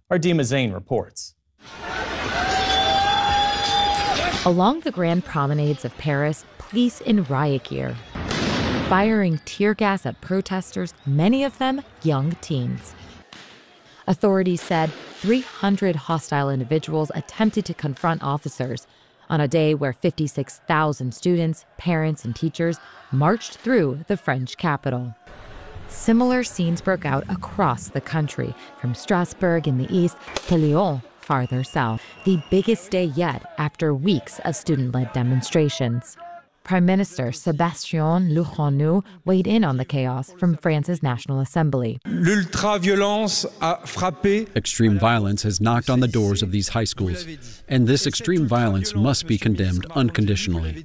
Ardima Zain reports. Along the grand promenades of Paris, police in riot gear, firing tear gas at protesters, many of them young teens. Authorities said 300 hostile individuals attempted to confront officers on a day where 56,000 students, parents, and teachers marched through the French capital. Similar scenes broke out across the country, from Strasbourg in the east to Lyon farther south, the biggest day yet after weeks of student-led demonstrations. Prime Minister Sébastien Lecornu weighed in on the chaos from France's National Assembly. Extreme violence has knocked on the doors of these high schools, and this extreme violence must be condemned unconditionally.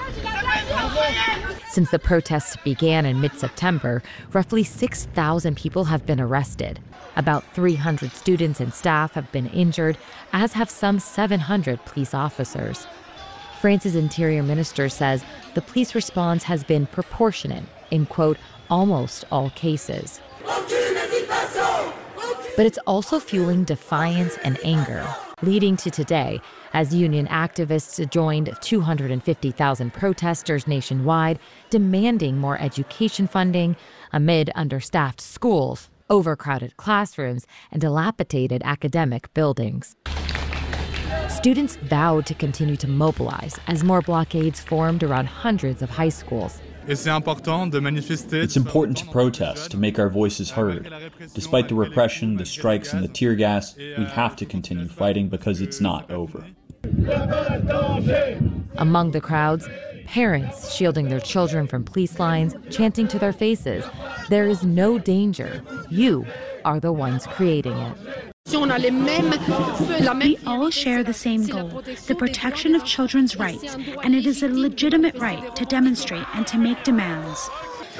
Since the protests began in mid-September, roughly 6,000 people have been arrested. About 300 students and staff have been injured, as have some 700 police officers. France's interior minister says the police response has been proportionate in, quote, almost all cases. But it's also fueling defiance and anger, leading to today, as union activists joined 250,000 protesters nationwide, demanding more education funding amid understaffed schools, overcrowded classrooms, and dilapidated academic buildings. Students vowed to continue to mobilize as more blockades formed around hundreds of high schools. It's important to protest, to make our voices heard. Despite the repression, the strikes, and the tear gas, we have to continue fighting because it's not over. Among the crowds, parents shielding their children from police lines, chanting to their faces, "There is no danger. You are the ones creating it." We all share the same goal, the protection of children's rights, and it is a legitimate right to demonstrate and to make demands.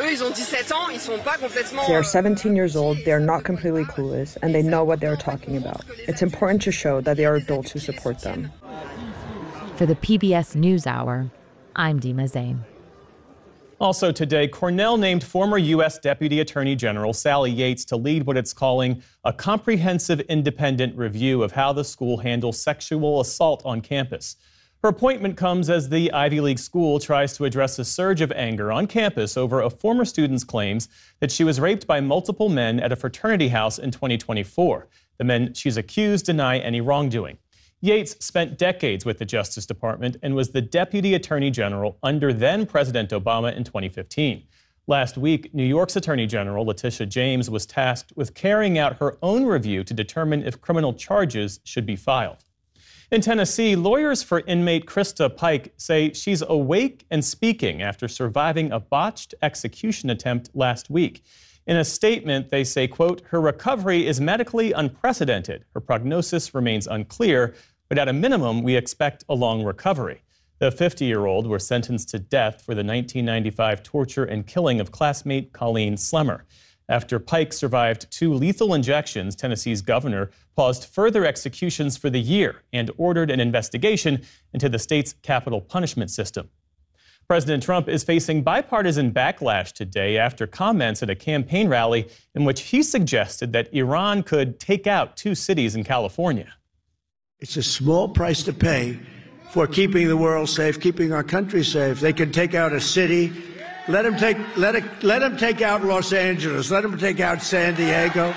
They are 17 years old, they are not completely clueless, and they know what they are talking about. It's important to show that they are adults who support them. For the PBS NewsHour, I'm Dima Zain. Also today, Cornell named former U.S. Deputy Attorney General Sally Yates to lead what it's calling a comprehensive independent review of how the school handles sexual assault on campus. Her appointment comes as the Ivy League school tries to address a surge of anger on campus over a former student's claims that she was raped by multiple men at a fraternity house in 2024. The men she's accused deny any wrongdoing. Yates spent decades with the Justice Department and was the Deputy Attorney General under then-President Obama in 2015. Last week, New York's Attorney General Letitia James was tasked with carrying out her own review to determine if criminal charges should be filed. In Tennessee, lawyers for inmate Krista Pike say she's awake and speaking after surviving a botched execution attempt last week. In a statement, they say, quote, her recovery is medically unprecedented. Her prognosis remains unclear, but at a minimum, we expect a long recovery. The 50-year-old was sentenced to death for the 1995 torture and killing of classmate Colleen Slemmer. After Pike survived 2 lethal injections, Tennessee's governor paused further executions for the year and ordered an investigation into the state's capital punishment system. President Trump is facing bipartisan backlash today after comments at a campaign rally in which he suggested that Iran could take out 2 cities in California. It's a small price to pay for keeping the world safe, keeping our country safe. They can take out a city. Let them take out Los Angeles. Let them take out San Diego.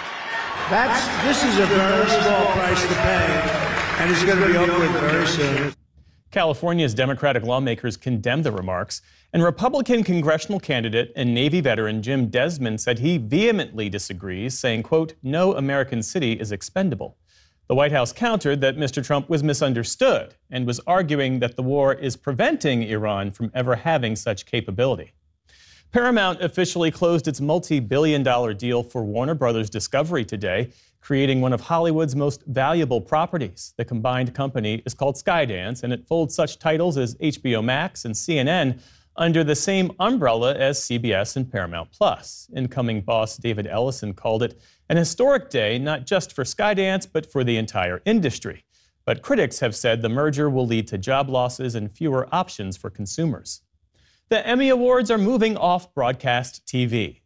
This is a very small price to pay, and it's going to be over with very soon. California's Democratic lawmakers condemned the remarks, and Republican congressional candidate and Navy veteran Jim Desmond said he vehemently disagrees, saying, quote, no American city is expendable. The White House countered that Mr. Trump was misunderstood and was arguing that the war is preventing Iran from ever having such capability. Paramount officially closed its multi-billion-dollar deal for Warner Brothers Discovery today, creating one of Hollywood's most valuable properties. The combined company is called Skydance, and it folds such titles as HBO Max and CNN under the same umbrella as CBS and Paramount+. Incoming boss David Ellison called it an historic day, not just for Skydance, but for the entire industry. But critics have said the merger will lead to job losses and fewer options for consumers. The Emmy Awards are moving off broadcast TV.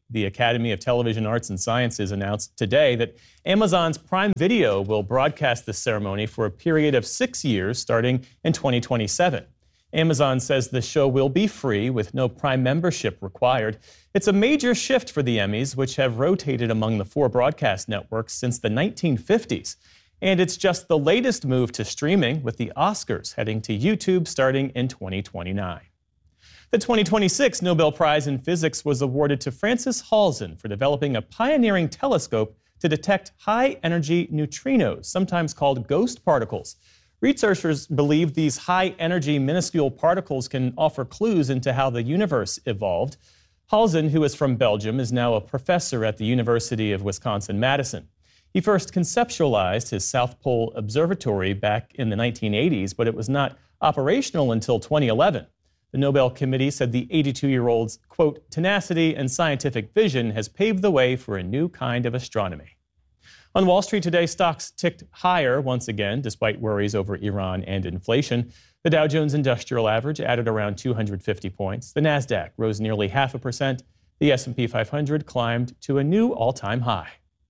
The Academy of Television Arts and Sciences announced today that Amazon's Prime Video will broadcast this ceremony for a period of 6 years starting in 2027. Amazon says the show will be free with no Prime membership required. It's a major shift for the Emmys, which have rotated among the 4 broadcast networks since the 1950s. And it's just the latest move to streaming, with the Oscars heading to YouTube starting in 2029. The 2026 Nobel Prize in Physics was awarded to Francis Halzen for developing a pioneering telescope to detect high-energy neutrinos, sometimes called ghost particles. Researchers believe these high-energy minuscule particles can offer clues into how the universe evolved. Halzen, who is from Belgium, is now a professor at the University of Wisconsin-Madison. He first conceptualized his South Pole Observatory back in the 1980s, but it was not operational until 2011. The Nobel Committee said the 82-year-old's, quote, tenacity and scientific vision has paved the way for a new kind of astronomy. On Wall Street today, stocks ticked higher once again, despite worries over Iran and inflation. The Dow Jones Industrial Average added around 250 points. The Nasdaq rose nearly 0.5%. The S&P 500 climbed to a new all-time high.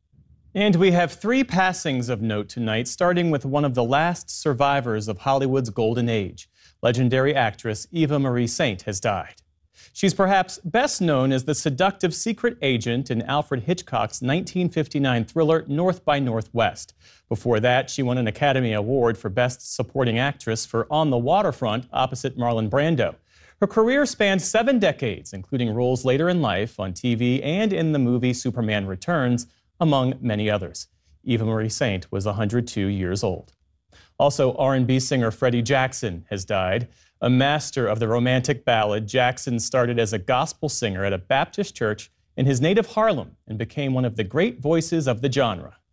And we have 3 passings of note tonight, starting with one of the last survivors of Hollywood's golden age. Legendary actress Eva Marie Saint has died. She's perhaps best known as the seductive secret agent in Alfred Hitchcock's 1959 thriller North by Northwest. Before that, she won an Academy Award for Best Supporting Actress for On the Waterfront opposite Marlon Brando. Her career spanned 7 decades, including roles later in life on TV and in the movie Superman Returns, among many others. Eva Marie Saint was 102 years old. Also, R&B singer Freddie Jackson has died. A master of the romantic ballad, Jackson started as a gospel singer at a Baptist church in his native Harlem and became one of the great voices of the genre.